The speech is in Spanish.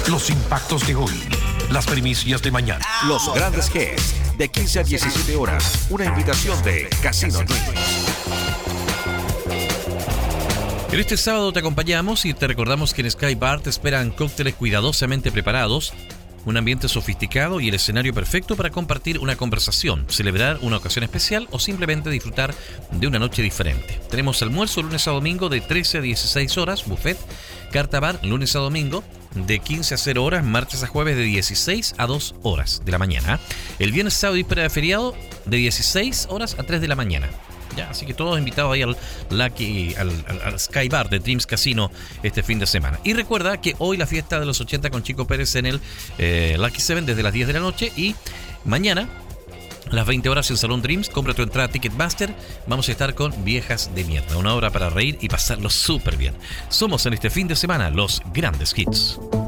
Los impactos de hoy. Las primicias de mañana. Los grandes hits de 15 a 17 horas. Una invitación de Casino Dreams. En este sábado te acompañamos y te recordamos que en Sky Bar te esperan cócteles cuidadosamente preparados, un ambiente sofisticado y el escenario perfecto para compartir una conversación, celebrar una ocasión especial o simplemente disfrutar de una noche diferente. Tenemos almuerzo lunes a domingo de 13 a 16 horas, buffet, carta bar lunes a domingo de 15 a 0 horas, martes a jueves de 16 a 2 horas de la mañana. El viernes, sábado y víspera de feriado de 16 horas a 3 de la mañana. Ya, así que todos invitados ahí al Sky Bar de Dreams Casino este fin de semana. Y recuerda que hoy la fiesta de los 80 con Chico Pérez en el Lucky 7 desde las 10 de la noche. Y mañana a las 20 horas en Salón Dreams, compra tu entrada a Ticketmaster. Vamos a estar con Viejas de Mierda, una hora para reír y pasarlo súper bien. Somos en este fin de semana los grandes hits.